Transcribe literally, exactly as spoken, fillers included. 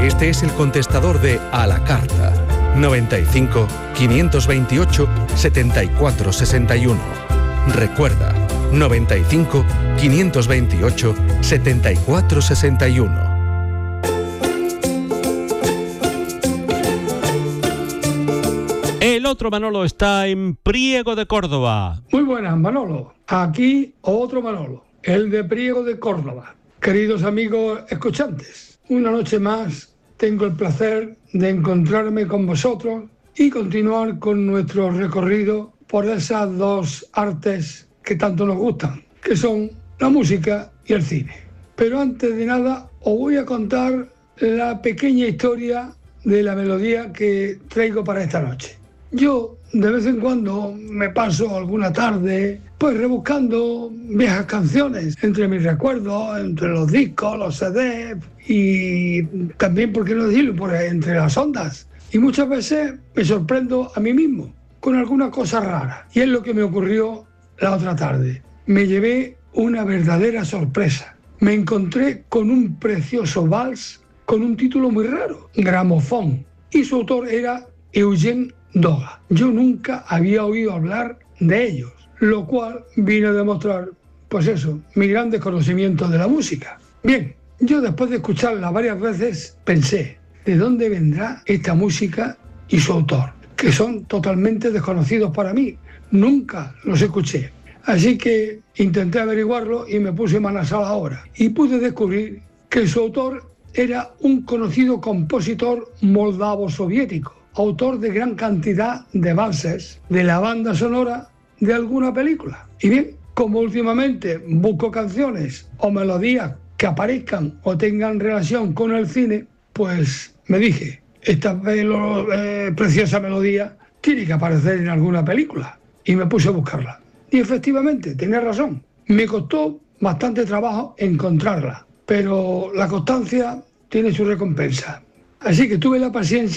Este es el contestador de A la Carta. noventa y cinco, quinientos veintiocho, setenta y cuatro sesenta y uno. Recuerda, noventa y cinco, quinientos veintiocho, setenta y cuatro sesenta y uno. El otro Manolo está en Priego de Córdoba. Muy buenas, Manolo. Aquí otro Manolo, el de Priego de Córdoba. Queridos amigos escuchantes, una noche más tengo el placer de encontrarme con vosotros y continuar con nuestro recorrido por esas dos artes que tanto nos gustan, que son la música y el cine. Pero antes de nada, os voy a contar la pequeña historia de la melodía que traigo para esta noche. Yo, de vez en cuando, me paso alguna tarde pues rebuscando viejas canciones entre mis recuerdos, entre los discos, los C D y también, ¿por qué no decirlo?, por entre las ondas. Y muchas veces me sorprendo a mí mismo con alguna cosa rara. Y es lo que me ocurrió la otra tarde. Me llevé una verdadera sorpresa. Me encontré con un precioso vals con un título muy raro, Gramofón. Y su autor era Eugene Doga. Yo nunca había oído hablar de ellos, lo cual vino a demostrar, pues eso, mi gran desconocimiento de la música. Bien, yo después de escucharla varias veces pensé, ¿de dónde vendrá esta música y su autor? Que son totalmente desconocidos para mí, nunca los escuché. Así que intenté averiguarlo y me puse manos a la obra. Y pude descubrir que su autor era un conocido compositor moldavo-soviético, autor de gran cantidad de valses de la banda sonora de alguna película. Y bien, como últimamente busco canciones o melodías que aparezcan o tengan relación con el cine, pues me dije, esta melo- eh, preciosa melodía tiene que aparecer en alguna película. Y me puse a buscarla. Y efectivamente, tenía razón. Me costó bastante trabajo encontrarla, pero la constancia tiene su recompensa. Así que tuve la paciencia